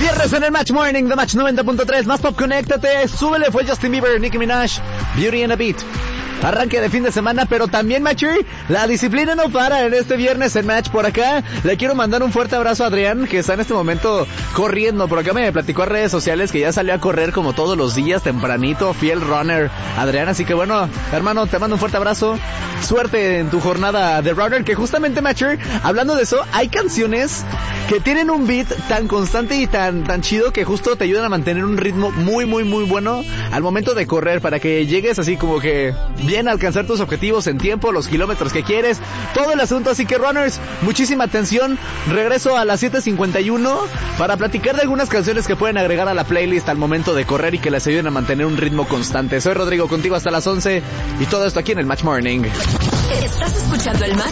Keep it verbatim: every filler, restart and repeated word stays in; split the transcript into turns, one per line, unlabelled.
Viernes en el Match Morning de Match noventa punto tres. Más pop, conéctate. Súbele, fue Justin Bieber, Nicki Minaj, Beauty and a Beat. Arranque de fin de semana, pero también, Matcher, la disciplina no para en este viernes en Match. Por acá le quiero mandar un fuerte abrazo a Adrián, que está en este momento corriendo. Por acá me platicó a redes sociales que ya salió a correr como todos los días, tempranito, fiel runner, Adrián. Así que bueno, hermano, te mando un fuerte abrazo. Suerte en tu jornada de runner, que justamente, Matcher, hablando de eso, hay canciones que tienen un beat tan constante y tan, tan chido que justo te ayudan a mantener un ritmo muy, muy, muy bueno al momento de correr, para que llegues así como que bien a alcanzar tus objetivos en tiempo, los kilómetros que quieres, todo el asunto. Así que, runners, muchísima atención. Regreso a las siete cincuenta y uno para platicar de algunas canciones que pueden agregar a la playlist al momento de correr y que les ayuden a mantener un ritmo constante. Soy Rodrigo, contigo hasta las once, y todo esto aquí en el Match Morning.
Estás escuchando el Match